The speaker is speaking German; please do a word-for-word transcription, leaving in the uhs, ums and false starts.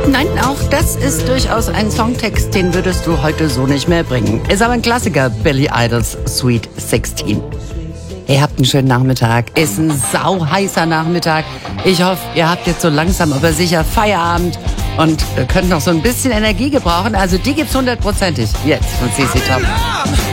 Nein, auch das ist durchaus ein Songtext, den würdest du heute so nicht mehr bringen. Ist aber ein Klassiker, Billy Idols Sweet sixteen. Ihr habt einen schönen Nachmittag. Ist ein sauheißer Nachmittag. Ich hoffe, ihr habt jetzt so langsam aber sicher Feierabend und könnt noch so ein bisschen Energie gebrauchen. Also die gibt's hundertprozentig jetzt von C C Top.